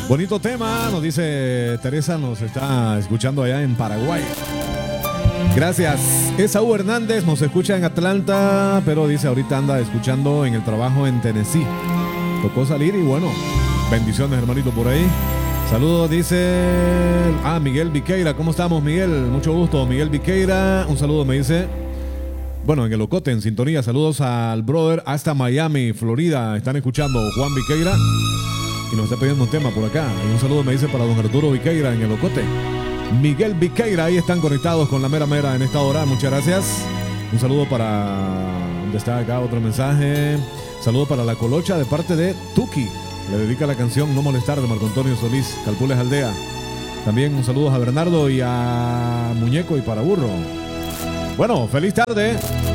Bonito tema, nos dice Teresa, nos está escuchando allá en Paraguay. Gracias. Esaú Hernández nos escucha en Atlanta, pero dice ahorita anda escuchando en el trabajo en Tennessee. Tocó salir y bueno, bendiciones hermanito por ahí. Saludos, dice Miguel Viqueira. ¿Cómo estamos, Miguel? Mucho gusto, Miguel Viqueira. Un saludo, me dice. Bueno, en el Ocote, en sintonía. Saludos al brother hasta Miami, Florida. Están escuchando Juan Viqueira y nos está pidiendo un tema por acá. Y un saludo, me dice, para don Arturo Viqueira en el Ocote. Miguel Viqueira, ahí están conectados con la mera mera en esta hora. Muchas gracias. Un saludo para... ¿Dónde está acá otro mensaje? Saludo para la Colocha de parte de Tuki. Le dedica la canción No Molestar de Marco Antonio Solís, Calpules Aldea. También un saludo a Bernardo y a Muñeco y para Burro. Bueno, feliz tarde.